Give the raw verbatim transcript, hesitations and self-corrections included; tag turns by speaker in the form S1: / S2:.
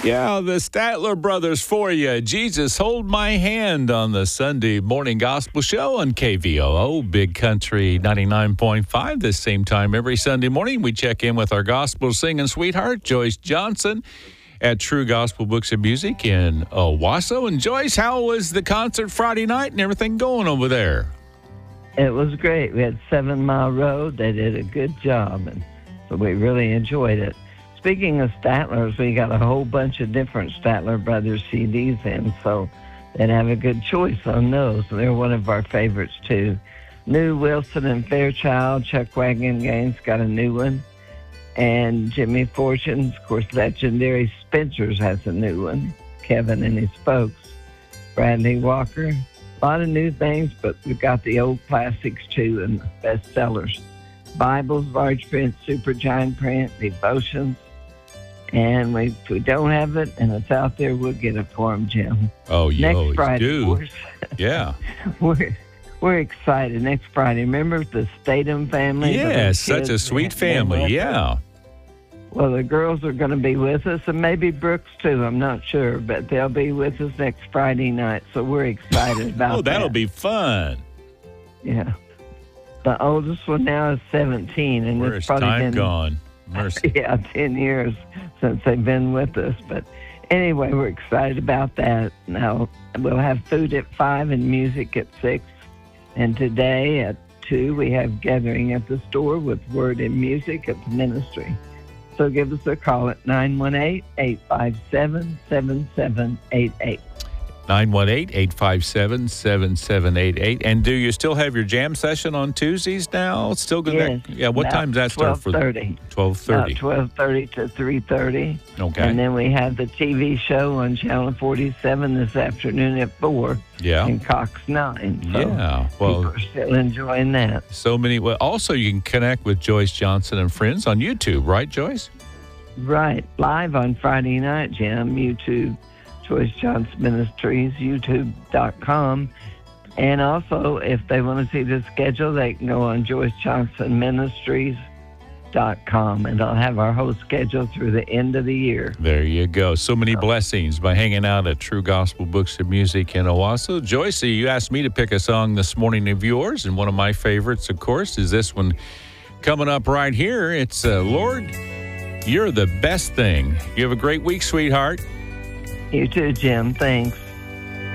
S1: Yeah, the Statler Brothers for you. Jesus, hold my hand on the Sunday morning gospel show on K V O O, Big Country ninety-nine point five. This same time every Sunday morning, we check in with our gospel singing sweetheart, Joyce Johnson, at True Gospel Books and Music in Owasso. And Joyce, how was the concert Friday night and everything going over there?
S2: It was great. We had Seven Mile Road. They did a good job, and so we really enjoyed it. Speaking of Statlers, we got a whole bunch of different Statler Brothers C Ds in, so they'd have a good choice on those. They're one of our favorites, too. New Wilson and Fairchild, Chuck Wagon Gang's got a new one. And Jimmy Fortune's, of course, legendary Spencer's has a new one. Kevin and his folks. Bradley Walker. A lot of new things, but we've got the old classics, too, and bestsellers. Bibles, large print, super giant print, devotions. And we, if we don't have it and it's out there, we'll get it for them, Jim.
S1: Oh, you
S2: Next
S1: always
S2: Friday,
S1: do.
S2: Of course,
S1: yeah.
S2: we're, we're excited. Next Friday. Remember the Statham family?
S1: Yeah, such a sweet family. Yeah.
S2: Well, the girls are going to be with us, and maybe Brooks, too. I'm not sure, but they'll be with us next Friday night, so we're excited about that.
S1: Oh, that'll
S2: that.
S1: be fun.
S2: Yeah. The oldest one now is seventeen, and
S1: Where's
S2: it's probably
S1: time
S2: been,
S1: gone? Mercy.
S2: yeah, ten years since they've been with us. But anyway, we're excited about that. Now, we'll have food at five and music at six. And today at two, we have gathering at the store with word and music at the ministry. So give us a call at nine one eight, eight five seven, seven seven eight eight.
S1: nine one eight, eight five seven, seven seven eight eight. And do you still have your jam session on Tuesdays now? It's still good?
S2: Yes.
S1: Yeah, what time does that start?
S2: twelve thirty.
S1: twelve thirty.
S2: twelve thirty to three thirty.
S1: Okay.
S2: And then we have the T V show on Channel forty-seven this afternoon at four.
S1: Yeah.
S2: And Cox nine. So
S1: yeah. Well,
S2: people are still enjoying that.
S1: So many. Well, also, you can connect with Joyce Johnson and friends on YouTube, right, Joyce?
S2: Right. Live on Friday night, Jim. YouTube. Joyce Johnson Ministries, YouTube dot com. And also, if they want to see the schedule, they can go on Joyce Johnson Ministries dot com, and I'll have our whole schedule through the end of the year.
S1: There you go. So many blessings by hanging out at True Gospel Books and Music in Owasso. Joyce, you asked me to pick a song this morning of yours, and one of my favorites, of course, is this one coming up right here. It's uh, Lord, You're the Best Thing. You have a great week, sweetheart.
S2: You too, Jim. Thanks.